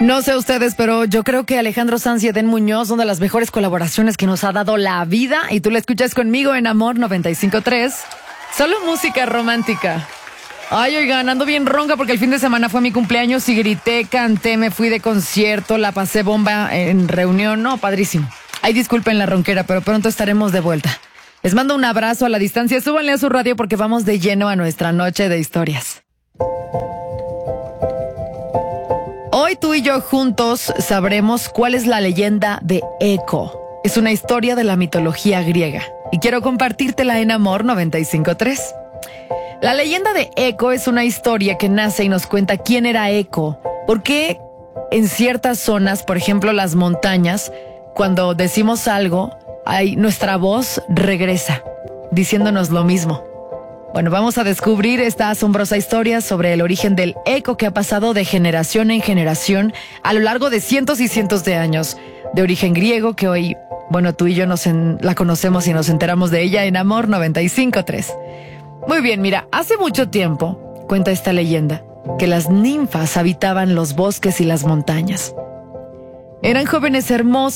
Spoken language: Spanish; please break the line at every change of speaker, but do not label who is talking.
No sé ustedes, pero yo creo que Alejandro Sanz y Edén Muñoz son de las mejores colaboraciones que nos ha dado la vida. Y tú la escuchas conmigo en Amor 95.3. Solo música romántica. Ay, oigan, ando bien ronca porque el fin de semana fue mi cumpleaños y grité, canté, me fui de concierto, la pasé bomba en reunión. No, padrísimo. Ay, disculpen la ronquera, pero pronto estaremos de vuelta. Les mando un abrazo a la distancia. Súbanle a su radio porque vamos de lleno a nuestra noche de historias. Hoy tú y yo juntos sabremos cuál es la leyenda de Eco. Es una historia de la mitología griega y quiero compartírtela en Amor 95.3. La leyenda de Eco es una historia que nace y nos cuenta quién era Eco, por qué en ciertas zonas, por ejemplo las montañas, cuando decimos algo, nuestra voz regresa, diciéndonos lo mismo. Bueno, vamos a descubrir esta asombrosa historia sobre el origen del eco que ha pasado de generación en generación a lo largo de cientos y cientos de años, de origen griego que hoy, bueno, tú y yo la conocemos y nos enteramos de ella en Amor 95.3. Muy bien, mira, hace mucho tiempo, cuenta esta leyenda, que las ninfas habitaban los bosques y las montañas. Eran jóvenes hermosos